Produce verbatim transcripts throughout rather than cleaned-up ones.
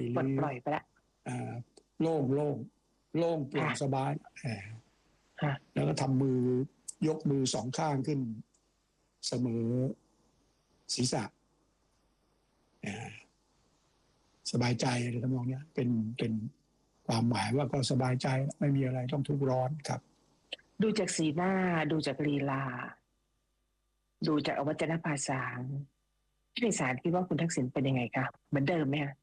ปลดปล่อยไปละโล่งโล่งโล่งโปร่งสบายแล้วก็ทำมือยกมือสองข้างขึ้นเสมอศีรษะสบายใจอะไรทำนองนี้เป็นเป็นความหมายว่าก็สบายใจไม่มีอะไรต้องทุกข์ร้อนครับดูจากสีหน้าดูจากลีลาดูจากอวัจนภาษาพี่ไพศาลคิดว่าคุณทักษิณเป็นยังไงคะเหมือนเดิมไหมคะ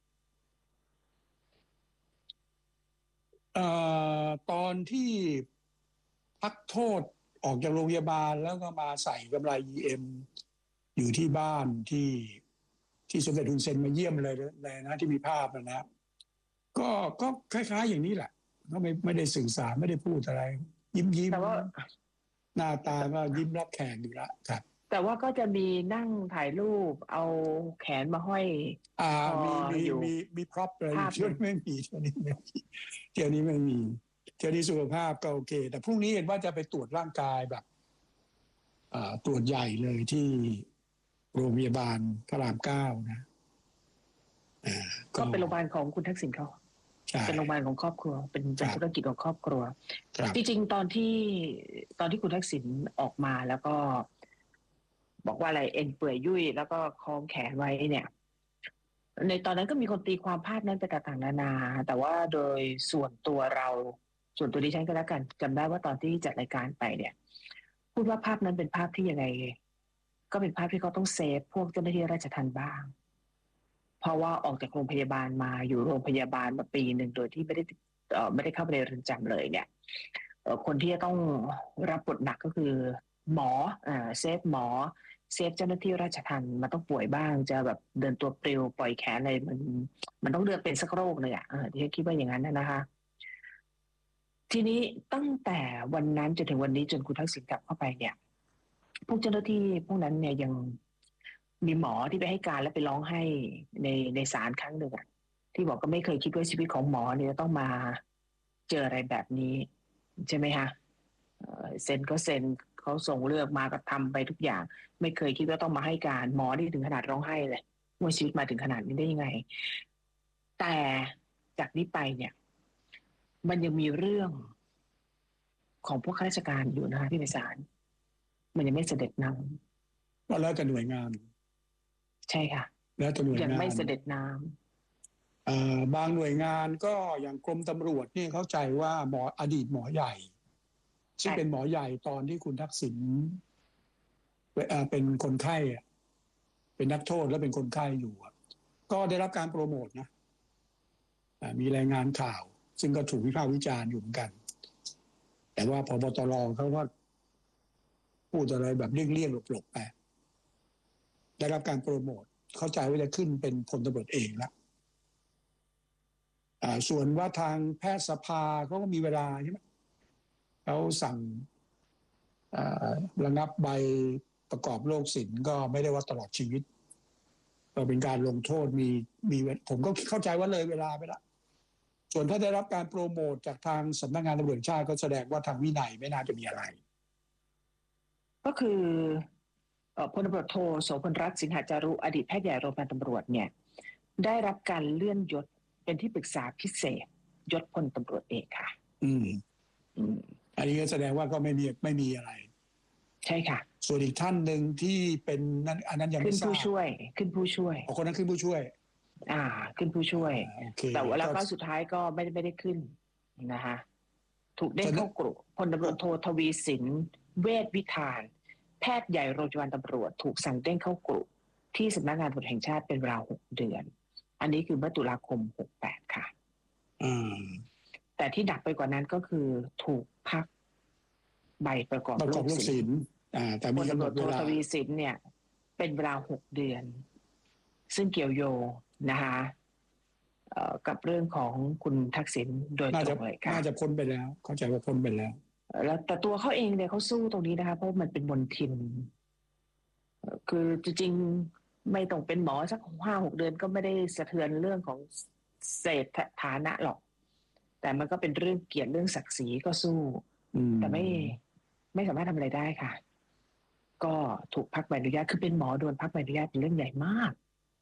เอ่อตอนที่พักโทษออกจากโรงพยาบาลแล้วก็มาใส่กำไร อี เอ็ม อยู่ที่บ้านที่ที่สมเด็จฮุนเซนมาเยี่ยมเลยเลยนะที่มีภาพนะก็ก็คล้ายๆอย่างนี้แหละก็ไม่ไม่ได้สื่อสารไม่ได้พูดอะไรยิ้มยิ้มแต่ว่าหน้าตาก็ยิ้มรับแขกอยู่ละครับแต่ว่าก็จะมีนั่งถ่ายรูปเอาแขนมาห้อยอ่ามีมีมีมีพร็อพอะไรเที่ยวนี้ไม่มีเที่ยวนี้ไม่มีเที่ยวนี้ไม่มีเที่ยวนี้สุขภาพก็โอเคแต่พรุ่งนี้เห็นว่าจะไปตรวจร่างกายแบบอ่าตรวจใหญ่เลยที่โรงพยาบาลพระรามเก้านะอ่าก็เป็นโรงพยาบาลของคุณทักษิณเขาเป็นโรงพยาบาลของครอบครัวเป็นเป็นธุรกิจของครอบครัวจริงๆตอนที่ตอนที่คุณทักษิณออกมาแล้วก็บอกว่าอะไรเอ็นเปื่อยยุ่ยแล้วก็คล้องแขนไว้เนี่ยในตอนนั้นก็มีคนตีความภาพนั้นไปต่างๆนานาแต่ว่าโดยส่วนตัวเราส่วนตัวดิฉันก็แล้วกันจำได้ว่าตอนที่จัดรายการไปเนี่ยพูดว่าภาพนั้นเป็นภาพที่ยังไงก็เป็นภาพที่เขาต้องเซฟพวกเจ้าหน้าที่ราชทัณฑ์บ้างเพราะว่าออกจากโรงพยาบาลมาอยู่โรงพยาบาลมาปีหนึ่งโดยที่ไม่ได้เอ่อไม่ได้เข้าไปในเรือนจำเลยเนี่ยเอ่อคนที่จะต้องรับบทหนักก็คือหมออ่าเซฟหมอเซฟเจ้าหน้าที่ราชทัณฑ์มันต้องป่วยบ้างจะแบบเดินตัวปลิวปล่อยแขนอะไรมันมันต้องเลือกเป็นสักโรคเลยอ่ะดิฉันคิดว่าอย่างนั้นนะคะทีนี้ตั้งแต่วันนั้นจนถึงวันนี้จนคุณทักษิณกลับเข้าไปเนี่ยพวกเจ้าหน้าที่พวกนั้นเนี่ยยังมีหมอที่ไปให้การและไปร้องให้ในในศาลครั้งหนึ่งอ่ะที่บอกก็ไม่เคยคิดว่าชีวิตของหมอเนี่ยต้องมาเจออะไรแบบนี้ใช่ไหมคะเซ็นก็เซ็นเขาส่งเลือกมาก็ทำไปทุกอย่างไม่เคยคิดว่าต้องมาให้การหมอที่ถึงขนาดร้องไห้เลยว่าชีวิตมาถึงขนาดนี้ได้ยังไงแต่จากนี้ไปเนี่ยมันยังมีเรื่องของพวกข้าราชการอยู่นะคะพี่ไพศาลมันยังไม่เสด็จน้ำก็แล้วแต่หน่วยงานใช่ค่ะแล้วแต่หน่วยงานยังไม่เสด็จน้ำบางหน่วยงานก็อย่างกรมตำรวจนี่เข้าใจว่าหมออดีตหมอใหญ่ซึ่งเป็นหมอใหญ่ตอนที่คุณทักษิณเป็นคนไข้เป็นนักโทษแล้วเป็นคนไข้อยู่ก็ได้รับการโปรโมทนะมีรายงานข่าวซึ่งก็ถูกวิพากษ์วิจารณ์อยู่เหมือนกันแต่ว่าพบตรเขาก็พูดอะไรแบบเลี่ยงๆหลบๆไปได้รับการโปรโมทเข้าใจว่าจะขึ้นเป็นพลตำรวจเอกแล้วส่วนว่าทางแพทยสภาเขาก็มีเวลาใช่ไหมเขาสั่งระงับใบประกอบโรคศิลป์ก็ไม่ได้ว่าตลอดชีวิตก็เป็นการลงโทษมีมีผมก็เข้าใจว่าเลยเวลาไปแล้วส่วนถ้าได้รับการโปรโมทจากทางสำนักงานตำรวจแห่งชาติก็แสดงว่าทางวินัยไม่น่าจะมีอะไรก็คือพลตำรวจโทโสพลรัตน์สิงหจารุอดีตแพทย์ใหญ่โรงพยาบาลตำรวจเนี่ยได้รับการเลื่อนยศเป็นที่ปรึกษาพิเศษยศพลตำรวจเอกค่ะอืมอืมอันนี้ก็แสดงว่าก็ไม่มีไม่มีอะไรใช่ค่ะส่วนอีกท่านหนึ่งที่เป็นนั้นอันนั้นยังไม่ทราบขึ้นผู้ช่วยขึ้นผู้ช่วยอ๋อคนนั้นขึ้นผู้ช่วยอ่าขึ้นผู้ช่วยแต่ว่าแล้วก็สุดท้ายก็ไม่ได้ไม่ได้ขึ้นนะคะถูกเด้งเข้ากรุพลตำรวจโททวีสินเวชวิธานแพทย์ใหญ่โรงพยาบาลตำรวจถูกสั่งเด้งเข้ากรุที่สำนักงานตำรวจแห่งชาติเป็นเวลาหกเดือนอันนี้คือเมื่อตุลาคมหกแปดค่ะอืมแต่ที่หนักไปกว่านั้นก็คือถูกพักใบประกอบโรคศิลป์อ่าแต่มีกำหนดเวลาทวีสินเนี่ยเป็นเวลาหกเดือนซึ่งเกี่ยวโยงนะคะกับเรื่องของคุณทักษิณโดยตรงเลยค่ะน่าจะพ้นไปแล้วเข้าใจว่าพ้นไปแล้วแล้วแต่ตัวเขาเองเนี่ยเขาสู้ตรงนี้นะคะเพราะมันเป็นมลทินคือจริงๆไม่ต้องเป็นหมอสักห้าหกเดือนก็ไม่ได้สะเทือนเรื่องของเศรษฐานะหรอกแต่มันก็เป็นเรื่องเกียรติเรื่องศักดิ์ศรีก็สู้แต่ไม่ไม่สามารถทำอะไรได้ค่ะก็ถูกพักใบอนุญาตคือเป็นหมอโดนพักใบอนุญาตเป็นเรื่องใหญ่มาก